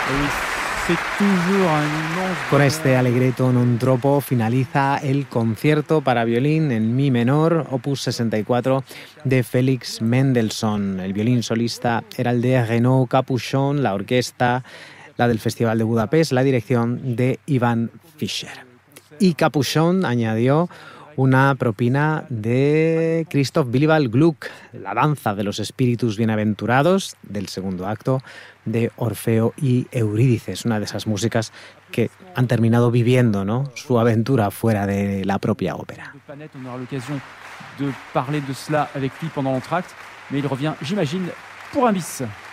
Con este allegretto non troppo finaliza el concierto para violín en mi menor, opus 64, de Félix Mendelssohn. El violín solista era el de Renaud Capuchon, la orquesta, la del Festival de Budapest, la dirección de Ivan Fischer. Y Capuchon añadió una propina de Christoph Willibald Gluck, la danza de los espíritus bienaventurados, del segundo acto de Orfeo y Eurídice. Es una de esas músicas que han terminado viviendo, ¿no?, su aventura fuera de la propia ópera. On aura l'occasion de parler de cela avec lui pendant l'entracte, mais il revient, j'imagine, pour un bis.